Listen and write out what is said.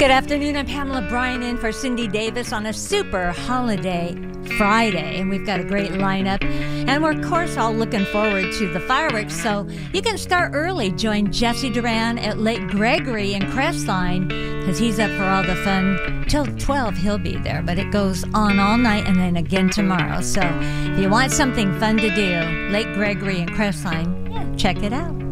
Good afternoon. I'm Pamela Bryan in for Cindy Davis on a super holiday Friday, and we've got a great lineup. And we're, of course, all looking forward to the fireworks, so you can start early. Join Jesse Duran at Lake Gregory in Crestline, because he's up for all the fun. Till 12, he'll be there, but it goes on all night and then again tomorrow. So if you want something fun to do, Lake Gregory in Crestline, check it out.